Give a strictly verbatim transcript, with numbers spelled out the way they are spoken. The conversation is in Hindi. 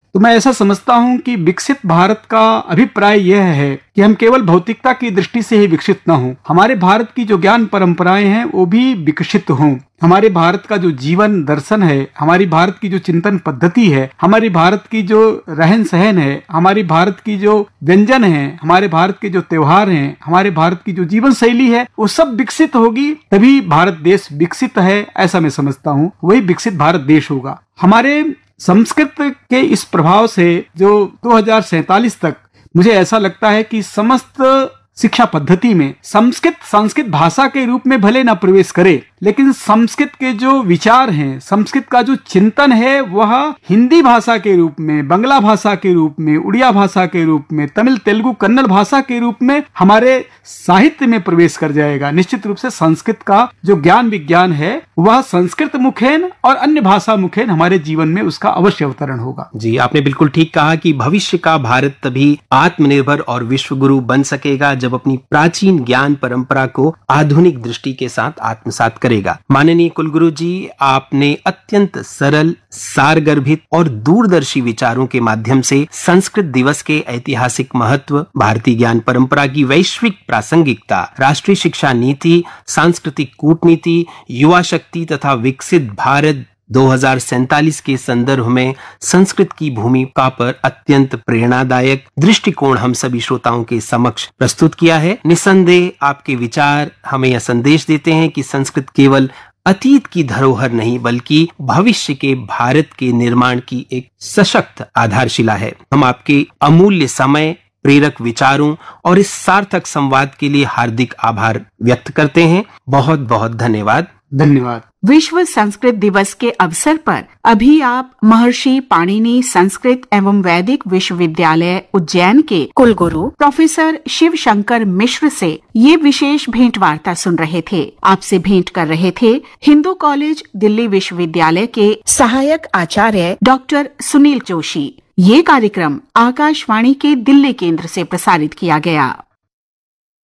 तो मैं ऐसा समझता हूं कि विकसित भारत का अभिप्राय यह है कि हम केवल भौतिकता की दृष्टि से ही विकसित न हों, हमारे भारत की जो ज्ञान परंपराएं हैं वो भी विकसित हों। हमारे भारत का जो जीवन दर्शन है, हमारी भारत की जो चिंतन पद्धति है, हमारी भारत की जो रहन सहन है, हमारी भारत की जो व्यंजन है, हमारे भारत के जो त्योहार हैं, हमारे भारत की जो जीवन शैली है, वो सब विकसित होगी, तभी भारत देश विकसित है, ऐसा मैं समझता हूँ। वही विकसित भारत देश होगा। हमारे संस्कृत के इस प्रभाव से जो दो हज़ार सैंतालीस तक मुझे ऐसा लगता है कि समस्त शिक्षा पद्धति में संस्कृत संस्कृत भाषा के रूप में भले ना प्रवेश करे, लेकिन संस्कृत के जो विचार हैं, संस्कृत का जो चिंतन है, वह हिंदी भाषा के रूप में, बांग्ला भाषा के रूप में, उड़िया भाषा के रूप में, तमिल, तेलुगु, कन्नड़ भाषा के रूप में हमारे साहित्य में प्रवेश कर जाएगा। निश्चित रूप से संस्कृत का जो ज्ञान विज्ञान है वह संस्कृत मुखेन और अन्य भाषा मुखेन हमारे जीवन में उसका अवश्य अवतरण होगा। जी, आपने बिल्कुल ठीक कहा कि भविष्य का भारत तभी आत्मनिर्भर और विश्वगुरु बन सकेगा जब अपनी प्राचीन ज्ञान परंपरा को आधुनिक दृष्टि के साथ आत्मसात करेगा। माननीय कुलगुरु जी, आपने अत्यंत सरल, सारगर्भित और दूरदर्शी विचारों के माध्यम से संस्कृत दिवस के ऐतिहासिक महत्व, भारतीय ज्ञान परंपरा की वैश्विक प्रासंगिकता, राष्ट्रीय शिक्षा नीति, सांस्कृतिक कूटनीति, युवा शक्ति तथा विकसित भारत दो हज़ार सैंतालीस के संदर्भ में संस्कृत की भूमिका पर अत्यंत प्रेरणादायक दृष्टिकोण हम सभी श्रोताओं के समक्ष प्रस्तुत किया है। निसंदेह आपके विचार हमें यह संदेश देते हैं कि संस्कृत केवल अतीत की धरोहर नहीं बल्कि भविष्य के भारत के निर्माण की एक सशक्त आधारशिला है। हम आपके अमूल्य समय, प्रेरक विचारों और इस सार्थक संवाद के लिए हार्दिक आभार व्यक्त करते हैं। बहुत बहुत धन्यवाद। धन्यवाद। विश्व संस्कृत दिवस के अवसर पर अभी आप महर्षि पाणिनि संस्कृत एवं वैदिक विश्वविद्यालय उज्जैन के कुलगुरु प्रोफेसर शिव शंकर मिश्र से ये विशेष भेंट वार्ता सुन रहे थे। आपसे भेंट कर रहे थे हिंदू कॉलेज दिल्ली विश्वविद्यालय के सहायक आचार्य डॉक्टर सुनील जोशी। ये कार्यक्रम आकाशवाणी के दिल्ली केंद्र से प्रसारित किया गया।